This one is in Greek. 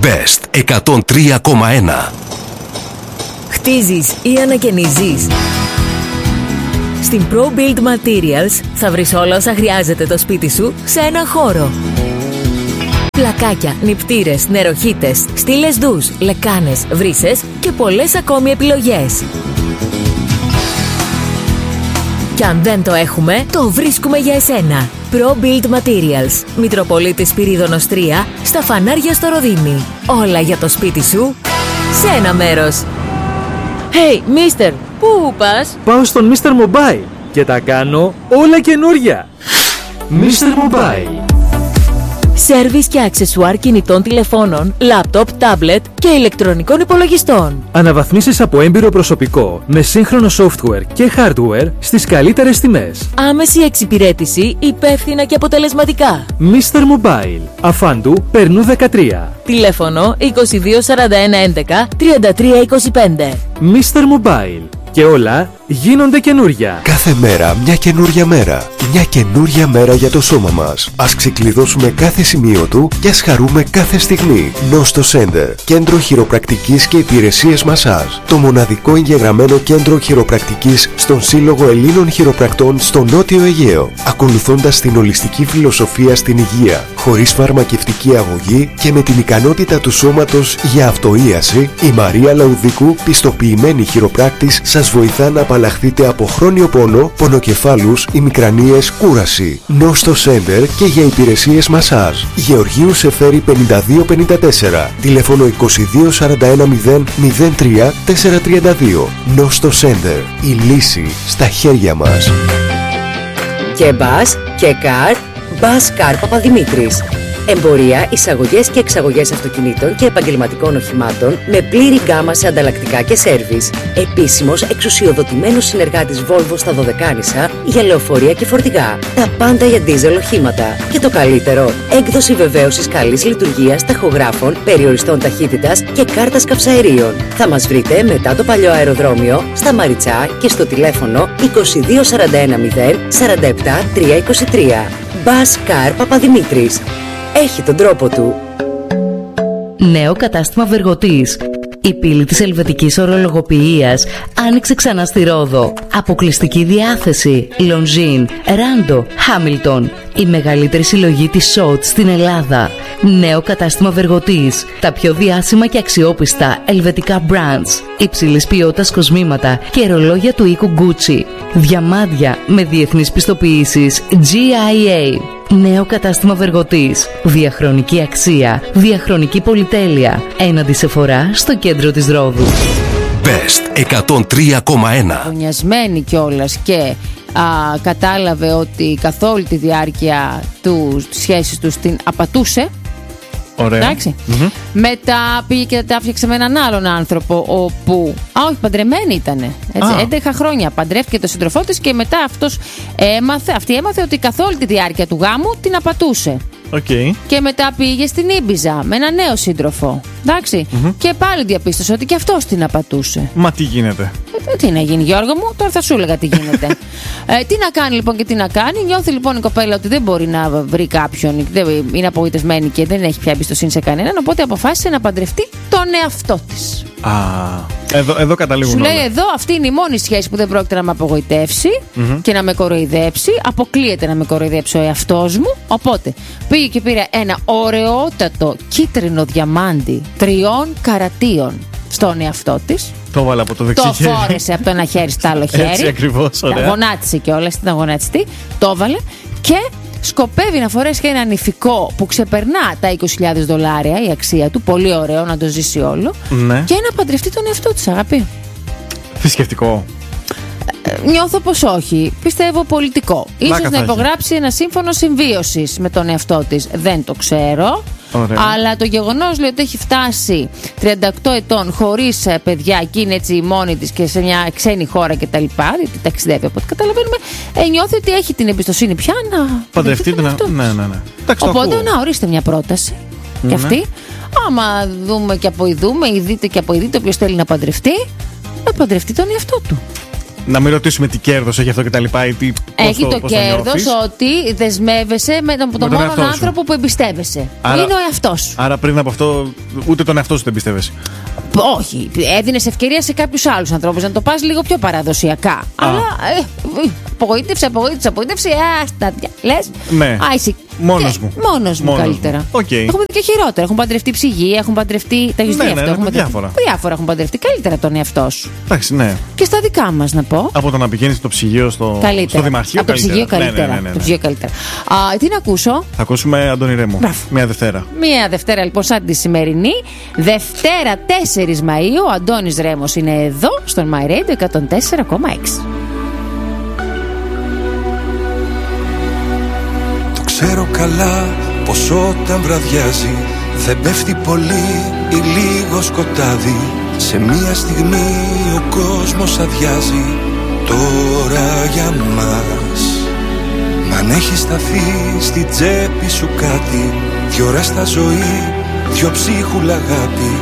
Best 103,1. Χτίζεις ή ανακαινίζεις? Στην Pro Build Materials θα βρεις όλα όσα χρειάζεται το σπίτι σου σε ένα χώρο. Πλακάκια, νηπτήρες, νεροχύτες, στήλες ντους, λεκάνες, βρύσες και πολλές ακόμη επιλογές. Κι αν δεν το έχουμε, το βρίσκουμε για εσένα. Pro Build Materials. Μητροπολίτης Σπυρίδωνος 3, στα φανάρια στο Ροδίμι. Όλα για το σπίτι σου σε ένα μέρος. Hey, Mister, πού πας? Πάω στον Mr. Mobile και τα κάνω όλα καινούρια. Mr. Mobile. Σέρβις και αξεσουάρ κινητών τηλεφώνων, λάπτοπ, τάμπλετ και ηλεκτρονικών υπολογιστών. Αναβαθμίσεις από έμπειρο προσωπικό με σύγχρονο software και hardware στις καλύτερες τιμές. Άμεση εξυπηρέτηση, υπεύθυνα και αποτελεσματικά. Mr. Mobile. Αφάντου Περνού 13. Τηλέφωνο 22 41 11 33 25. Mr. Mobile. Και όλα γίνονται καινούρια. Κάθε μέρα μια καινούρια μέρα. Μια καινούρια μέρα για το σώμα μας. Ας ξεκλειδώσουμε κάθε σημείο του και ας χαρούμε κάθε στιγμή. Nosto Center. Κέντρο χειροπρακτικής και υπηρεσίες μασάζ. Το μοναδικό εγγεγραμμένο κέντρο χειροπρακτικής στον Σύλλογο Ελλήνων Χειροπρακτών στο Νότιο Αιγαίο. Ακολουθώντας την ολιστική φιλοσοφία στην υγεία. Χωρίς φαρμακευτική αγωγή και με την ικανότητα του σώματος για αυτοίαση, η Μαρία Λαουδίκου, πιστοποιημένη χειροπράκτης, σας βοηθά να απαλλαχθείτε από χρόνιο πόνο, πονοκεφάλους, ημικρανίες, κούραση. Nosto Center και για υπηρεσίες μασάζ. Γεωργίου Σεφέρη 5254. Τηλέφωνο 22 41 0 03 432. Nosto Center. Η λύση στα χέρια μας. Και μπας και καρ, Μπας Καρ Παπαδημήτρης. Εμπορία, εισαγωγές και εξαγωγές αυτοκινήτων και επαγγελματικών οχημάτων με πλήρη γκάμα σε ανταλλακτικά και σέρβις. Επίσημος εξουσιοδοτημένος συνεργάτης Volvo στα Δωδεκάνησα για λεωφορεία και φορτηγά. Τα πάντα για ντίζελ οχήματα. Και το καλύτερο, έκδοση βεβαίωσης καλής λειτουργίας ταχογράφων, περιοριστών ταχύτητας και κάρτας καυσαερίων. Θα μας βρείτε μετά το παλιό αεροδρόμιο, στα Μαριτσά και στο τηλέφωνο 22 41 0 47 323. Μπας Καρ Παπαδημήτρης. Έχει τον τρόπο του. Νέο κατάστημα Βεργοτής. Η πύλη της ελβετικής ορολογοποιίας άνοιξε ξανά στη Ρόδο. Αποκλειστική διάθεση. Λονζίν, Ράντο, Χάμιλτον. Η μεγαλύτερη συλλογή της ΣΟΤ στην Ελλάδα. Νέο κατάστημα Βεργοτής. Τα πιο διάσημα και αξιόπιστα ελβετικά brands. Υψηλής ποιότητας κοσμήματα και ρολόγια του οίκου Gucci. Διαμάντια με διεθνείς πιστοποιήσεις GIA. Νέο κατάστημα Βεργοτής. Διαχρονική αξία. Διαχρονική πολυτέλεια. Έναντι Σεφορά στο κέντρο της Ρόδου. Best 103,1. Γωνιασμένη κιόλας και κατάλαβε ότι καθ' όλη τη διάρκεια του σχέσης τους την απατούσε. Ωραία. Εντάξει. Μετά πήγε και τα έφτιαξε με έναν άλλον άνθρωπο όπου. Όχι, παντρεμένη ήτανε. 11 χρόνια παντρεύτηκε τον σύντροφό της και μετά αυτή έμαθε ότι καθ' όλη τη διάρκεια του γάμου την απατούσε. Okay. Και μετά πήγε στην Ήμπιζα με ένα νέο σύντροφο. Εντάξει. Και πάλι διαπίστωσε ότι και αυτός την απατούσε. Μα τι γίνεται? Τι να γίνει, Γιώργο μου, τώρα θα σου έλεγα τι γίνεται. Τι να κάνει λοιπόν και τι να κάνει. Νιώθει λοιπόν η κοπέλα ότι δεν μπορεί να βρει κάποιον, είναι απογοητευμένη και δεν έχει πια εμπιστοσύνη σε κανέναν. Οπότε αποφάσισε να παντρευτεί τον εαυτό της. Εδώ καταλήγουν. Σου λέει εδώ, αυτή είναι η μόνη σχέση που δεν πρόκειται να με απογοητεύσει και να με κοροϊδέψει. Αποκλείεται να με κοροϊδέψει ο εαυτός μου. Οπότε πήγε και πήρε ένα ωραιότατο κίτρινο διαμάντι 3 καρατίων στον εαυτό της. Το βάλε από το δεξί χέρι. Το φόρεσε από το ένα χέρι στο άλλο χέρι. Έτσι ακριβώς, ωραία. Τα γονάτισε κιόλας, την αγωνάτιστη. Το έβαλε και σκοπεύει να φορέσει και ένα νηφικό που ξεπερνά τα $20,000 η αξία του. Πολύ ωραίο, να το ζήσει όλο. Ναι. Και να παντρευτεί τον εαυτό της, αγάπη. Θρησκευτικό. Νιώθω πως όχι. Πιστεύω πολιτικό. Ίσως να υπογράψει ένα σύμφωνο συμβίωσης με τον εαυτό της. Δεν το ξέρω. Ωραία. Αλλά το γεγονός λέει ότι έχει φτάσει 38 ετών χωρίς παιδιά και είναι έτσι μόνη της και σε μια ξένη χώρα κτλ. Γιατί ταξιδεύει από ό,τι καταλαβαίνουμε. Νιώθει ότι έχει την εμπιστοσύνη πια να παντρευτεί τον εαυτό. Ναι. Οπότε να ορίστε μια πρόταση. Και αυτή. Άμα δούμε και αποειδούμε, ή δείτε και αποειδείτε, όποιος θέλει να παντρευτεί, να παντρευτεί τον εαυτό του. Να μην ρωτήσουμε τι κέρδος έχει αυτό και τα λοιπά. Έχει το κέρδος ότι δεσμεύεσαι με τον μόνο άνθρωπο που εμπιστεύεσαι. Άρα, είναι ο εαυτός σου. Άρα πριν από αυτό, ούτε τον εαυτό σου δεν εμπιστεύεσαι. Όχι. Έδινες ευκαιρία σε κάποιους άλλους ανθρώπους να το πας λίγο πιο παραδοσιακά. Αλλά απογοήτευση. Λες. Ναι. Μόνος μου καλύτερα. Okay. Έχουμε δει και χειρότερα. Έχουν παντρευτεί ψυγεία, έχουν παντρευτεί. Τα έχεις δει αυτό? Διάφορα έχουν παντρευτεί. Καλύτερα τον εαυτό σου. Εντάξει, ναι. Και στα δικά μας να πω. Από το να πηγαίνεις στο ψυγείο στο δημαρχείο. Από το ψυγείο καλύτερα. Ναι. Το ψυγείο καλύτερα. Τι να ακούσω? Θα ακούσουμε Αντώνη Ρέμο. Μια Δευτέρα. Μια Δευτέρα λοιπόν, σαν τη σημερινή. Δευτέρα 4 Μαΐου. Ο Αντώνης Ρέμος είναι εδώ στον My Radio 104,6. Ξέρω καλά πως όταν βραδιάζει δεν πέφτει πολύ ή λίγο σκοτάδι. Σε μία στιγμή ο κόσμος αδειάζει τώρα για μας. Μ' αν έχει σταθεί στη τσέπη σου κάτι, 2 ώρες στα ζωή, 2 ψίχουλα αγάπη.